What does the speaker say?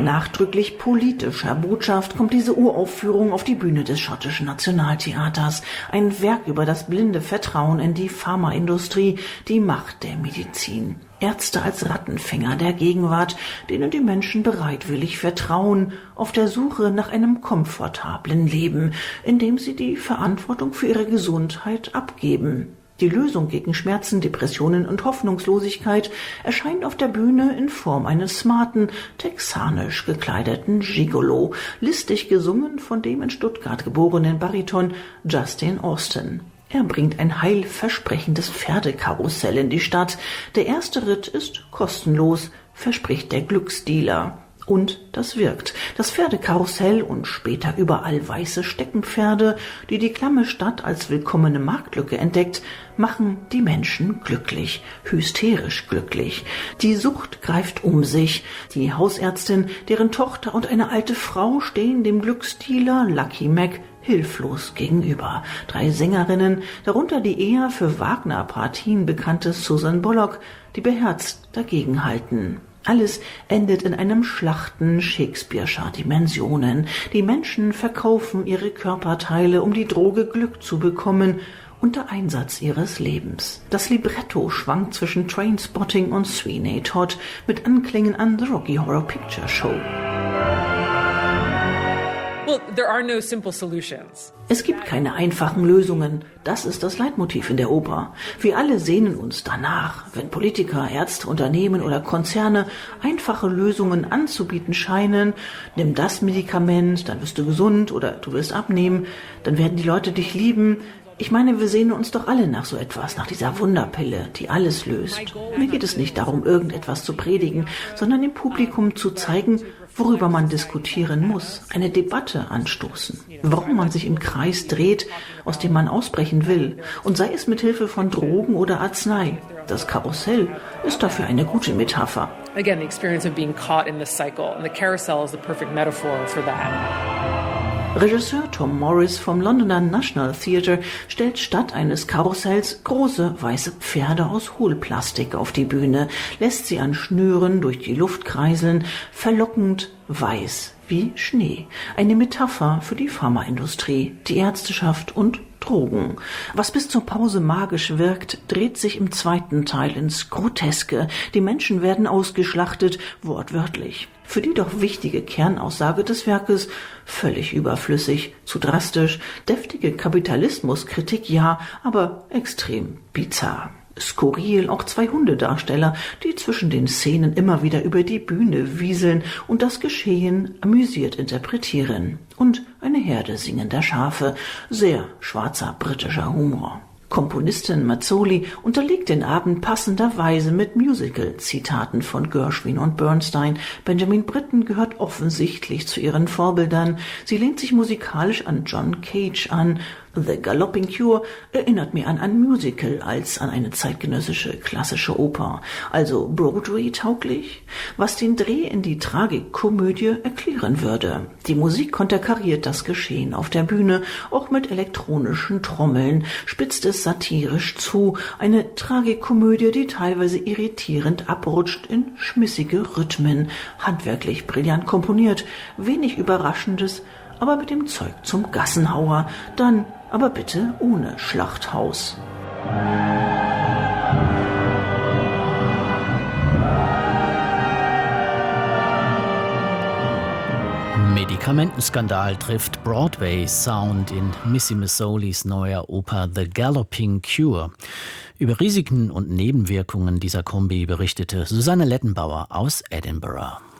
nachdrücklich politischer Botschaft kommt diese Uraufführung auf die Bühne des schottischen Nationaltheaters. Ein Werk über das blinde Vertrauen in die Pharmaindustrie, die Macht der Medizin. Ärzte als Rattenfänger der Gegenwart, denen die Menschen bereitwillig vertrauen, auf der Suche nach einem komfortablen Leben, in dem sie die Verantwortung für ihre Gesundheit abgeben. Die Lösung gegen Schmerzen, Depressionen und Hoffnungslosigkeit erscheint auf der Bühne in Form eines smarten, texanisch gekleideten Gigolo, listig gesungen von dem in Stuttgart geborenen Bariton Justin Austin. Er bringt ein heilversprechendes Pferdekarussell in die Stadt. Der erste Ritt ist kostenlos, verspricht der Glücksdealer. Und das wirkt. Das Pferdekarussell und später überall weiße Steckenpferde, die die klamme Stadt als willkommene Marktlücke entdeckt, machen die Menschen glücklich, hysterisch glücklich. Die Sucht greift um sich. Die Hausärztin, deren Tochter und eine alte Frau stehen dem Glücksdealer Lucky Mac hilflos gegenüber. 3 Sängerinnen, darunter die eher für Wagner-Partien bekannte Susan Bullock, die beherzt dagegenhalten. Alles endet in einem Schlachten Shakespeare'scher Dimensionen. Die Menschen verkaufen ihre Körperteile, um die Droge Glück zu bekommen, unter Einsatz ihres Lebens. Das Libretto schwankt zwischen Trainspotting und Sweeney Todd mit Anklängen an The Rocky Horror Picture Show. Es gibt keine einfachen Lösungen. Das ist das Leitmotiv in der Oper. Wir alle sehnen uns danach, wenn Politiker, Ärzte, Unternehmen oder Konzerne einfache Lösungen anzubieten scheinen. Nimm das Medikament, dann wirst du gesund oder du wirst abnehmen, dann werden die Leute dich lieben. Ich meine, wir sehnen uns doch alle nach so etwas, nach dieser Wunderpille, die alles löst. Mir geht es nicht darum, irgendetwas zu predigen, sondern dem Publikum zu zeigen, worüber man diskutieren muss, eine Debatte anstoßen, warum man sich im Kreis dreht, aus dem man ausbrechen will, und sei es mit Hilfe von Drogen oder Arznei. Das Karussell ist dafür eine gute Metapher. Again, the experience of being caught in this cycle, and the carousel is the perfect metaphor for that. Regisseur Tom Morris vom Londoner National Theatre stellt statt eines Karussells große weiße Pferde aus Hohlplastik auf die Bühne, lässt sie an Schnüren durch die Luft kreiseln, verlockend weiß wie Schnee. Eine Metapher für die Pharmaindustrie, die Ärzteschaft und Drogen. Was bis zur Pause magisch wirkt, dreht sich im zweiten Teil ins Groteske. Die Menschen werden ausgeschlachtet, wortwörtlich. Für die doch wichtige Kernaussage des Werkes völlig überflüssig, zu drastisch, deftige Kapitalismuskritik ja, aber extrem bizarr. Skurril auch 2 Hundedarsteller, die zwischen den Szenen immer wieder über die Bühne wieseln und das Geschehen amüsiert interpretieren. Und eine Herde singender Schafe, sehr schwarzer britischer Humor. Komponistin Mazzoli unterlegt den Abend passenderweise mit Musical-Zitaten von Gershwin und Bernstein. Benjamin Britten gehört offensichtlich zu ihren Vorbildern. Sie lehnt sich musikalisch an John Cage an. The Galloping Cure erinnert mehr an ein Musical als an eine zeitgenössische klassische Oper. Also Broadway-tauglich? Was den Dreh in die Tragikkomödie erklären würde. Die Musik konterkariert das Geschehen auf der Bühne, auch mit elektronischen Trommeln, spitzt es satirisch zu. Eine Tragikkomödie, die teilweise irritierend abrutscht in schmissige Rhythmen. Handwerklich brillant komponiert, wenig Überraschendes, aber mit dem Zeug zum Gassenhauer. Dann aber bitte ohne Schlachthaus. Medikamentenskandal trifft Broadway-Sound in Missy Massolis neuer Oper The Galloping Cure. Über Risiken und Nebenwirkungen dieser Kombi berichtete Susanne Lettenbauer aus Edinburgh.